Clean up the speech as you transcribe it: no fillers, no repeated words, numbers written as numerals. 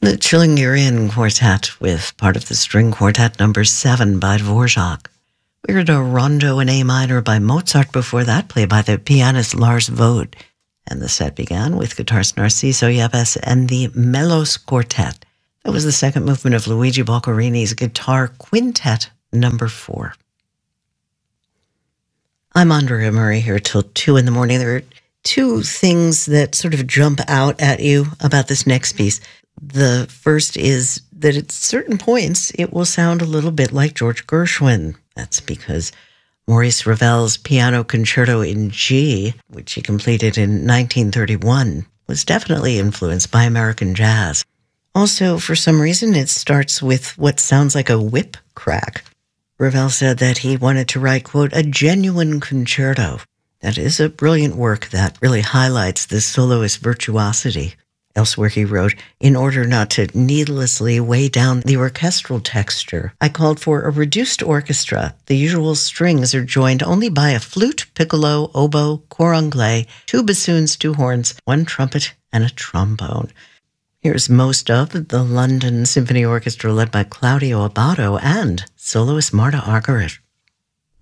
The Chilingirian Quartet with part of the String Quartet number 7 by Dvorak. We heard a rondo in A minor by Mozart before that, played by the pianist Lars Vogt. And the set began with guitarist Narciso Yepes and the Melos Quartet. That was the second movement of Luigi Boccherini's Guitar Quintet number 4. I'm Andrea Murray here till 2 in the morning. There are two things that sort of jump out at you about this next piece. The first is that at certain points it will sound a little bit like George Gershwin. That's because Maurice Ravel's Piano Concerto in G, which he completed in 1931, was definitely influenced by American jazz. Also, for some reason, it starts with what sounds like a whip crack. Ravel said that he wanted to write, quote, a genuine concerto. That is a brilliant work that really highlights the soloist's virtuosity. Elsewhere he wrote, in order not to needlessly weigh down the orchestral texture, I called for a reduced orchestra. The usual strings are joined only by a flute, piccolo, oboe, cor anglais, 2 bassoons, 2 horns, 1 trumpet, and a trombone. Here's most of the London Symphony Orchestra led by Claudio Abbado and soloist Marta Argerich.